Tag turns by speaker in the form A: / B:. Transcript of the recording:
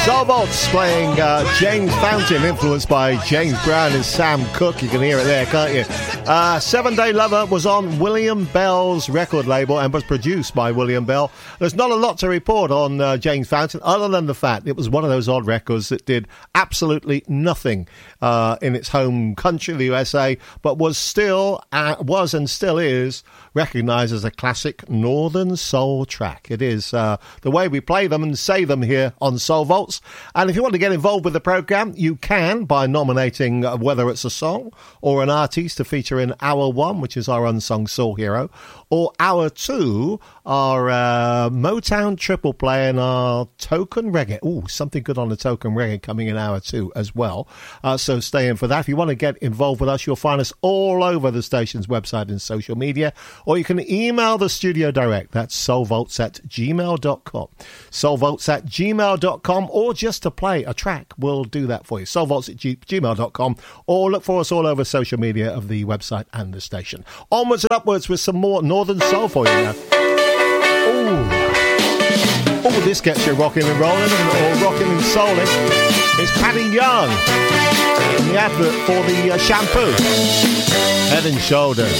A: Soul Volts playing James Fountain, influenced by James Brown and Sam Cooke. You can hear it there, can't you? 7 Day Lover was on William Bell's record label and was produced by William Bell. There's not a lot to report on James Fountain, other than the fact it was one of those odd records that did absolutely nothing in its home country, the USA, but was and still is recognised as a classic Northern Soul track. It is the way we play them and say them here on Soul Volts. And if you want to get involved with the programme, you can by nominating whether it's a song or an artist to feature in Hour 1, which is our Unsung Soul Hero, or Hour 2, our Motown triple play and our Token Reggae. Ooh, something good on the Token Reggae coming in Hour 2 as well. So stay in for that. If you want to get involved with us, you'll find us all over the station's website and social media, or you can email the studio direct. That's soulvolts@gmail.com. soulvolts@gmail.com, or just to play a track, we'll do that for you. soulvolts@gmail.com, or look for us all over social media of the website and the station. Onwards and upwards with some more Northern Soul for you now. Oh, this gets you rocking and rolling, or rocking and souling. It's Paddy Young, the advert for the shampoo. Head and Shoulders.